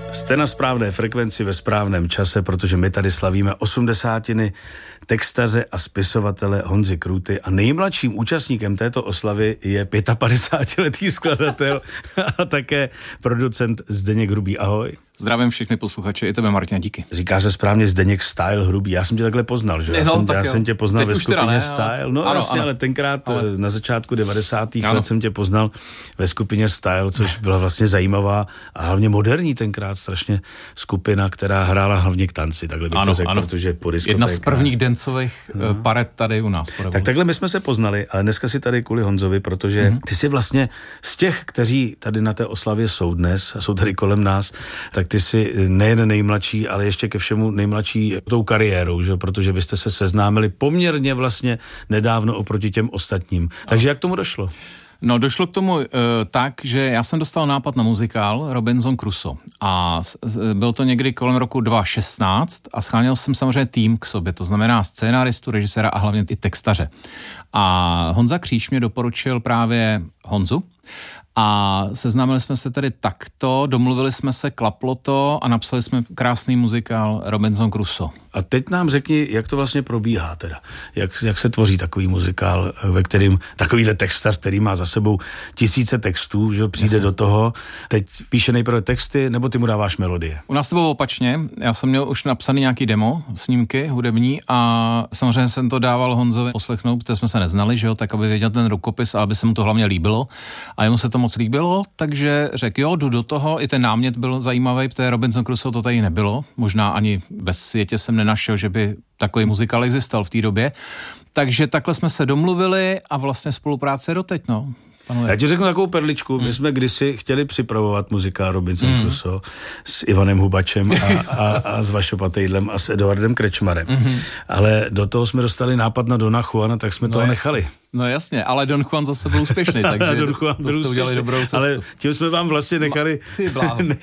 Jste na správné frekvenci ve správném čase, protože my tady slavíme 80. textaře a spisovatele Honzy Krůty a nejmladším účastníkem této oslavy je 55letý skladatel a také producent Zdeněk Hrubý. Ahoj. Zdravím všechny posluchače, i tebe, Martina, díky. Říká se správně Zdeněk Style Hrubý. Já jsem tě takhle poznal, že? Já jsem tě poznal ve skupině Style. No ano, jasně, ale tenkrát na začátku 90. let jsem tě poznal ve skupině Style, což byla vlastně zajímavá a hlavně moderní tenkrát strašně skupina, která hrála hlavně k tanci. Takhle bych to řekl, protože po diskotékách. Jedna z prvních dancových paret tady u nás. Tak takhle my jsme se poznali, ale dneska si tady kvůli Honzovi, protože ty jsi vlastně z těch, kteří tady na té oslavě jsou dnes a jsou tady kolem nás, tak ty jsi nejen nejmladší, ale ještě ke všemu nejmladší tou kariérou, že? Protože vy jste se seznámili poměrně vlastně nedávno oproti těm ostatním. Takže jak tomu došlo? No, došlo k tomu tak, že já jsem dostal nápad na muzikál Robinson Crusoe a byl to někdy kolem roku 2016 a scháněl jsem samozřejmě tým k sobě, to znamená scénáristu, režiséra a hlavně i textaře. A Honza Kříž mě doporučil právě Honzu a seznámili jsme se tedy takto, domluvili jsme se, klaplo to a napsali jsme krásný muzikál Robinson Crusoe. A teď nám řekni, jak to vlastně probíhá teda. Jak se tvoří takový muzikál, ve kterým takovýhle textař, který má za sebou tisíce textů, že přijde do toho, teď píše nejprve texty, nebo ty mu dáváš melodie? U nás to bylo opačně, já jsem měl už napsaný nějaký demo, snímky hudební a samozřejmě jsem to dával Honzovi poslechnout, protože jsme se neznali, že jo, tak aby věděl ten rukopis a aby se mu to hlavně líbilo a jemu se to moc líbilo, takže řekl, jo, jdu do toho, i ten námět byl zajímavý, protože Robinson Crusoe to tady nebylo, možná ani ve světě jsem nenašel, že by takový muzikál existoval v té době. Takže takhle jsme se domluvili a vlastně spolupráce doteď, no. Já ti řeknu takovou perličku. My jsme kdysi chtěli připravovat muzikál Robinson Crusoe s Ivanem Hubačem a s Vašo Patejdlem a s Eduardem Krečmarem. Ale do toho jsme dostali nápad na Dona Juana, tak jsme toho nechali. No jasně, ale Don Juan zase byl úspěšný, takže Don Juan byl úspěšný, udělali dobrou cestu. Ale tím jsme vám vlastně nechali